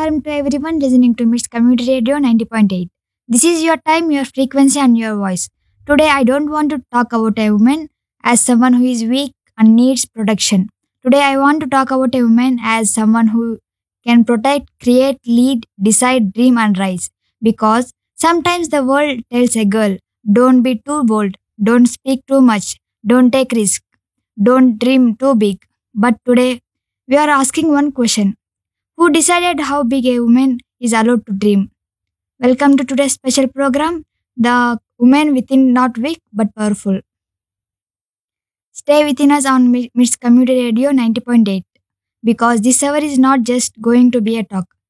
namaskaram to everyone listening to Miss Community Radio 90.8. This is your time, your frequency, and your voice. Today, I don't want to talk about a woman as someone who is weak and needs protection. Today, I want to talk about a woman as someone who can protect, create, lead, decide, dream, and rise. Because sometimes the world tells a girl, don't be too bold, don't speak too much, don't take risk, don't dream too big. But today, we are asking one question: who decided how big a woman is allowed to dream? Welcome to today's special program, The Woman Within, Not Weak but Powerful. Stay within us on Mits Community Radio 90.8, because this hour is not just going to be a talk.